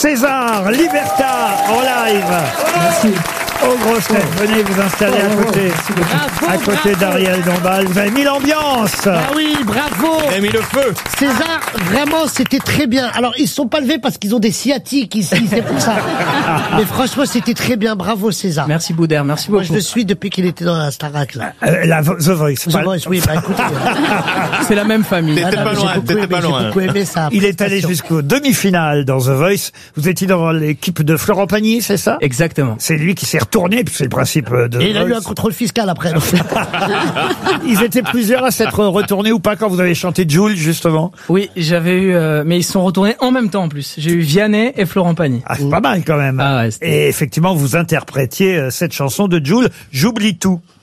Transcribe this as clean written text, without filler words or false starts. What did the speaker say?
César Liberta en live. Merci. Aux grosses têtes, venez vous installer à côté d'Ariel Dombal. Vous avez mis l'ambiance. Ah oui, bravo. Il a mis le feu. César, vraiment, c'était très bien. Alors, ils se sont pas levés parce qu'ils ont des sciatiques ici, c'est pour ça. Mais franchement, c'était très bien. Bravo, César. Merci Boudère, merci beaucoup. Moi, je le suis depuis qu'il était dans la Starac, là. The Voice. The Voice, oui, bah écoutez. C'est la même famille. T'étais pas loin, t'étais pas loin. J'ai beaucoup aimé ça. Il est allé jusqu'aux demi-finales dans The Voice. Vous étiez dans l'équipe de Florent Pagny, c'est ça? Exactement. C'est lui qui s'est retourné, puis c'est le principe de Et il a eu Voice. un contrôle fiscal après. donc. Ils étaient plusieurs à s'être retournés ou pas quand vous avez chanté Jul, justement? Oui, j'avais eu, mais ils sont retournés en même temps en plus. J'ai eu Vianney et Florent Pagny. Ah, c'est pas mal quand même. Ah ouais, c'était- Et effectivement, vous interprétiez cette chanson de Jul, J'oublie tout.